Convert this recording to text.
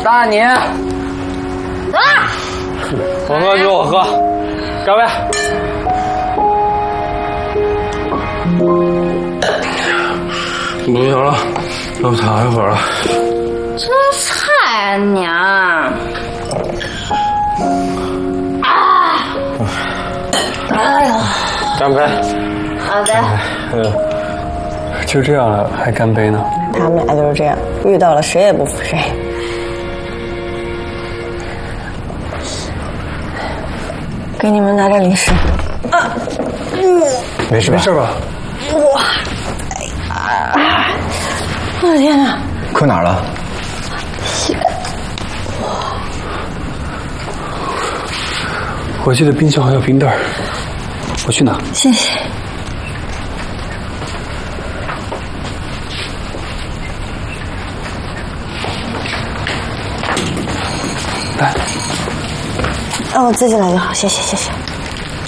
大年。啊！我喝就我喝，干杯！不行了，要躺一会儿了。 这菜娘。哎呦！ 干杯！ 好的。 就这样了，还干杯呢？ 他们俩就是这样，遇到了谁也不服谁。给你们拿点零食。 没事吧？没事吧？ 哇！我的天哪！ 磕哪儿了？ 我记得冰箱还有冰袋，我去拿。 谢谢。 来。 我自己来就好，谢谢谢谢。